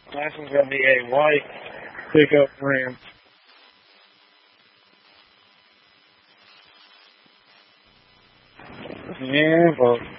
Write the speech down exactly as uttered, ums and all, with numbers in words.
This is going to be a white pickup Ram. Yeah, folks.